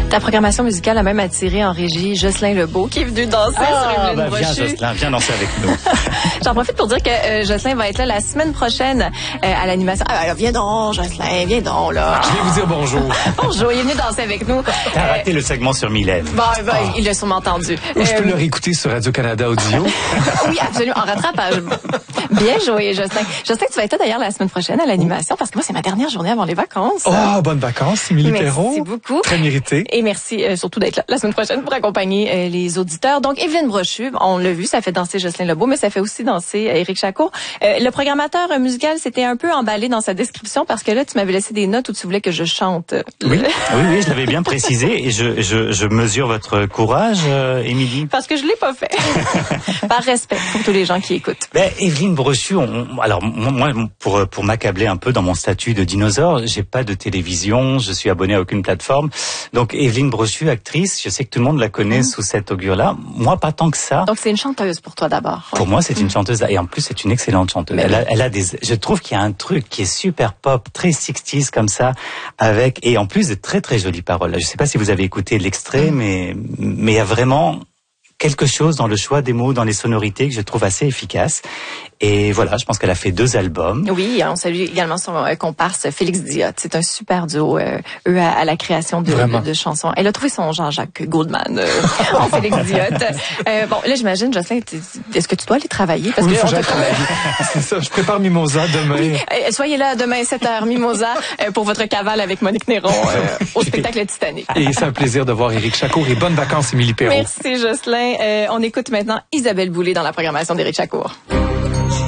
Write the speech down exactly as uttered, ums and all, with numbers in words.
Ta programmation musicale a même attiré en régie Jocelyn Lebeau, qui est venu danser ah, sur Evelyne ben, Brochu. Viens, Jocelyn, viens danser avec nous. J'en profite pour dire que euh, Jocelyn va être là la semaine prochaine euh, à l'animation. Ah, alors, viens donc, Jocelyn, viens donc, là. Je vais vous dire bonjour. Bonjour, il est venu danser avec nous. T'as Euh, raté le segment sur Mylène. Bon, ben, Oh. il l'a sûrement entendu. Ou je peux Euh, le réécouter sur Radio-Canada Audio. Oui, absolument, en rattrapage. Bien joué, Jocelyn. Jocelyn, tu vas être là d'ailleurs la semaine prochaine à l'animation, parce que moi, c'est ma dernière journée avant les vacances. Oh, bonnes vacances, Émilie Merci Perrault. beaucoup. Très mérité. Et merci euh, surtout d'être là la semaine prochaine pour accompagner euh, les auditeurs. Donc, Evelyne Brochu, on l'a vu, ça fait danser Jocelyn Lebeau, mais ça fait aussi danser euh, Éric Chacour. Euh, le programmateur euh, musical s'était un peu emballé dans sa description parce que là, tu m'avais laissé des notes où tu voulais que je chante. Oui, oui, oui, je l'avais bien précisé et je, je, je mesure votre courage, euh, Émilie. Parce que je l'ai pas fait. Par respect pour tous les gens qui écoutent. Ben, Evelyne Brochu, on, on- alors moi, moi, pour pour m'accabler un peu dans mon statut de dinosaure, j'ai pas de télévision, je suis abonné à aucune plateforme. Donc Evelyne Brochu, actrice, je sais que tout le monde la connaît Mm. sous cette augure-là. Moi, pas tant que ça. Donc, c'est une chanteuse pour toi d'abord. Pour moi, c'est une chanteuse et en plus, c'est une excellente chanteuse. Mais Elle a, oui. elle a des, je trouve qu'il y a un truc qui est super pop, très sixties comme ça, avec et en plus de très très jolies paroles. Je sais pas si vous avez écouté l'extrait, mais mais il y a vraiment quelque chose dans le choix des mots, dans les sonorités que je trouve assez efficace. Et voilà, je pense qu'elle a fait deux albums. Oui, on salue également son euh, comparse Félix Diot. C'est un super duo, euh, eux, à, à la création de, de, de chansons. Elle a trouvé son Jean-Jacques Goldman euh, en Félix Diot. Euh, bon, là, j'imagine, Jocelyn, t- est-ce que tu dois aller travailler? Parce Oui, il que faut on que j'aille t'a- travailler. C'est ça, je prépare Mimosa demain. Oui, euh, soyez là demain sept heures Mimosa euh, pour votre cavale avec Monique Néron euh, au spectacle Titanic. Et c'est un plaisir de voir Éric Chacour et bonnes vacances, Émilie Perrault. Merci Jocelyn. Euh, on écoute maintenant Isabelle Boulay dans la programmation d'Éric Chacour.